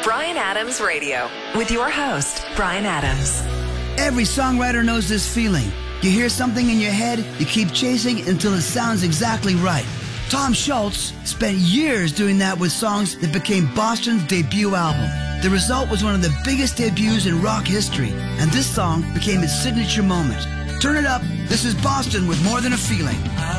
Bryan Adams Radio with your host, Bryan Adams. Every songwriter knows this feeling. You hear something in your head, you keep chasing until it sounds exactly right. Tom Scholz spent years doing that with songs that became Boston's debut album. The result was one of the biggest debuts in rock history, and this song became its signature moment. Turn it up. This is Boston with More Than a Feeling.